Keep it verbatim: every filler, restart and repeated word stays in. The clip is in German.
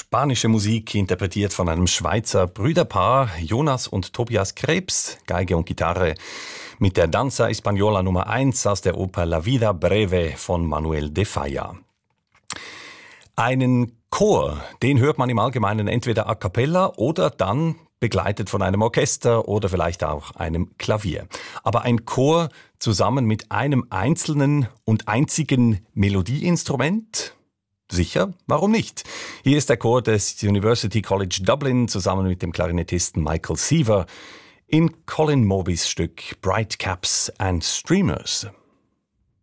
Spanische Musik, interpretiert von einem Schweizer Brüderpaar, Jonas und Tobias Krebs, Geige und Gitarre, mit der Danza Española Nummer eins aus der Oper La Vida Breve von Manuel de Falla. Einen Chor, den hört man im Allgemeinen entweder a cappella oder dann begleitet von einem Orchester oder vielleicht auch einem Klavier. Aber ein Chor zusammen mit einem einzelnen und einzigen Melodieinstrument? Sicher, warum nicht? Hier ist der Chor des University College Dublin zusammen mit dem Klarinettisten Michael Seaver in Colin Morbys Stück Bright Caps and Streamers.